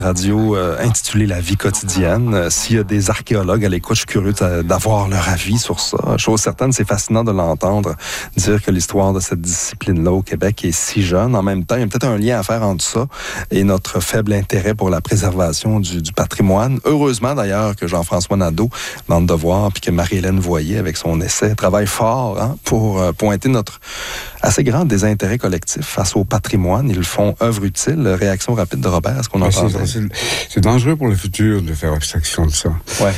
Radio intitulée La vie quotidienne. S'il y a des archéologues à l'écoute, je suis curieux d'avoir leur avis sur ça. Chose certaine, c'est fascinant de l'entendre dire que l'histoire de cette discipline-là au Québec est si jeune. En même temps, il y a peut-être un lien à faire entre ça et notre faible intérêt pour la préservation du patrimoine. Heureusement d'ailleurs que Jean-François Nadeau, dans Le Devoir, puis que Marie-Hélène Voyer, avec son essai, travaille fort pour pointer notre assez grand désintérêt collectif face au patrimoine. Ils font œuvre utile. Réaction rapide de Robert, est-ce qu'on entend? C'est dangereux pour le futur de faire abstraction de ça. Ouais.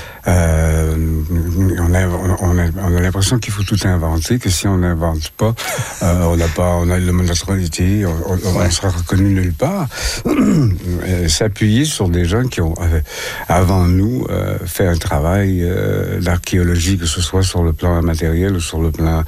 On a l'impression qu'il faut tout inventer, que si on n'invente pas, on a le monopole, on sera reconnu nulle part. S'appuyer sur des gens qui ont, avant nous, fait un travail d'archéologie, que ce soit sur le plan matériel ou sur le plan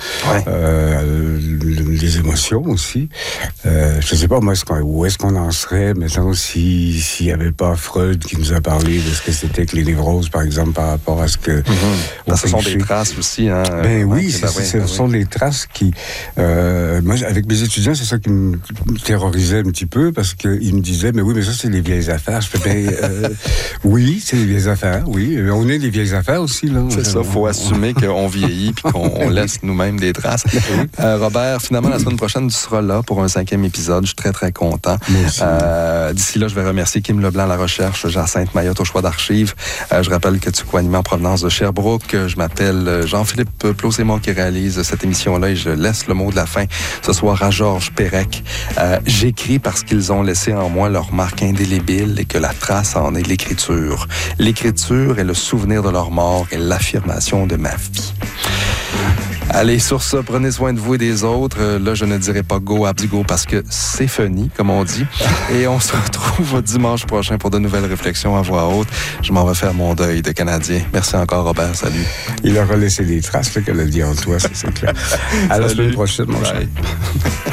des émotions aussi. Je ne sais pas, moi, où est-ce qu'on en serait, maintenant, s'il n'y avait pas Freud qui nous a parlé de ce que c'était que les névroses, par exemple, par rapport à ce que... Ce sont des traces aussi. Ce sont des traces qui... moi, avec mes étudiants, c'est ça qui me terrorisait un petit peu, parce qu'ils me disaient, mais ça, c'est les vieilles affaires. Je fais, oui, c'est les vieilles affaires, oui. On est des vieilles affaires aussi, là. C'est ça, il faut assumer qu'on vieillit puis qu'on laisse nous-mêmes des traces. Robert, finalement, la semaine prochaine, tu seras là pour un 5e épisode. Je suis très, très content. D'ici là, je vais remercier Kim Leblanc à la recherche, Jacinthe Mayotte au choix d'archives. Je rappelle que tu co-animes en provenance de Sherbrooke. Je m'appelle Jean-Philippe Plausémont qui réalise cette émission-là et je laisse le mot de la fin ce soir à Georges Pérec. J'écris parce qu'ils ont laissé en moi leur marque indélébile et que la trace en est l'écriture. L'écriture est le souvenir de leur mort et l'affirmation de ma vie. Allez, sur ça, prenez soin de vous et des autres. Là, je ne dirai pas go abdigo parce que c'est funny, comme on dit. Et on se retrouve dimanche prochain pour de nouvelles réflexions à voix haute. Je m'en vais faire mon deuil de Canadien. Merci encore, Robert. Salut. Il aura laissé des traces, qu'elle a dit en toi, c'est clair. À la semaine prochaine, mon cher.